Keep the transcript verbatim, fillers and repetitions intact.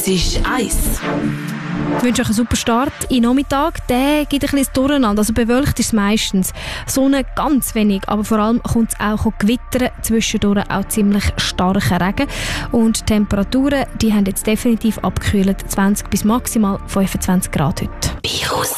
Es ist eins. Ich wünsche euch einen super Start in den Nachmittag. Der gibt ein bisschen durcheinander. Also bewölkt ist es meistens. Sonne ganz wenig, aber vor allem kommt es auch gewittern. Zwischendurch auch ziemlich starker Regen. Und die Temperaturen, die haben jetzt definitiv abgekühlt. zwanzig bis maximal fünfundzwanzig Grad heute.